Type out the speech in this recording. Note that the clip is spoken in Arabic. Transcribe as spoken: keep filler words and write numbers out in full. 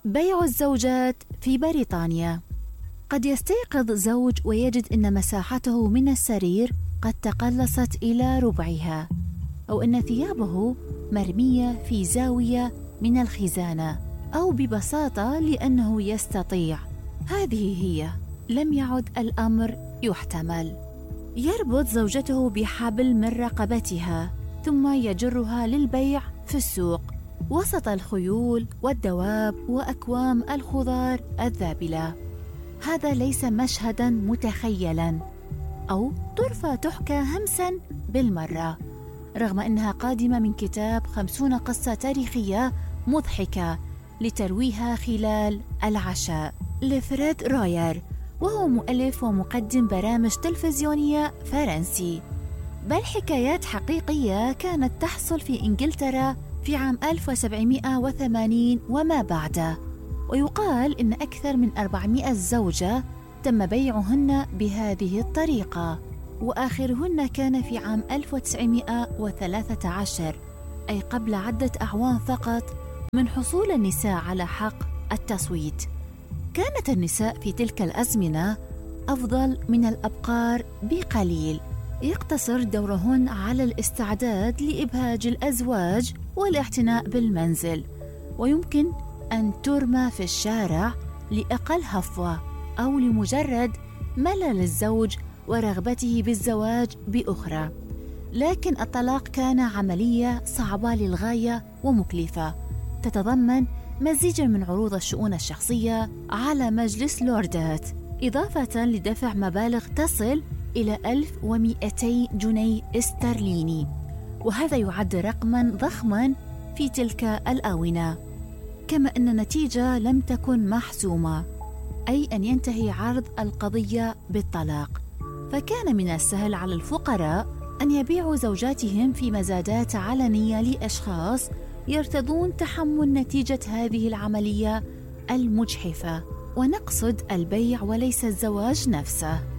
بيع الزوجات في بريطانيا. قد يستيقظ زوج ويجد أن مساحته من السرير قد تقلصت إلى ربعها، أو أن ثيابه مرمية في زاوية من الخزانة، أو ببساطة لأنه يستطيع. هذه هي، لم يعد الأمر يحتمل. يربط زوجته بحبل من رقبتها ثم يجرها للبيع في السوق وسط الخيول والدواب وأكوام الخضار الذابلة. هذا ليس مشهداً متخيلاً أو طرفة تحكى همساً بالمرة، رغم أنها قادمة من كتاب خمسون قصة تاريخية مضحكة لترويها خلال العشاء لفريد روير، وهو مؤلف ومقدم برامج تلفزيونية فرنسي، بل حكايات حقيقية كانت تحصل في إنجلترا في عام ألف وسبعمائة وثمانين وما بعده. ويقال إن أكثر من أربعمائة زوجة تم بيعهن بهذه الطريقة، وآخرهن كان في عام ألف وتسعمائة وثلاثة عشر، أي قبل عدة أعوام فقط من حصول النساء على حق التصويت. كانت النساء في تلك الأزمنة أفضل من الأبقار بقليل، يقتصر دورهن على الاستعداد لإبهاج الأزواج والاعتناء بالمنزل، ويمكن أن ترمى في الشارع لأقل هفوة أو لمجرد ملل الزوج ورغبته بالزواج بأخرى. لكن الطلاق كان عملية صعبة للغاية ومكلفة، تتضمن مزيجاً من عروض الشؤون الشخصية على مجلس لوردات، إضافة لدفع مبالغ تصل إلى ألف ومئتي جنيه استرليني، وهذا يعد رقماً ضخماً في تلك الآونة. كما أن النتيجة لم تكن محسومة، أي أن ينتهي عرض القضية بالطلاق، فكان من السهل على الفقراء أن يبيعوا زوجاتهم في مزادات علنية لأشخاص يرتضون تحمل نتيجة هذه العملية المجحفة، ونقصد البيع وليس الزواج نفسه.